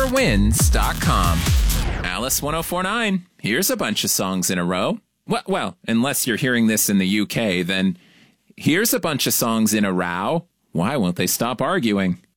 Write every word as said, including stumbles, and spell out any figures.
wins dot com. Alice ten forty-nine, here's a bunch of songs in a row. Well, well, unless you're hearing this in the U K, then here's a bunch of songs in a row. Why won't they stop arguing?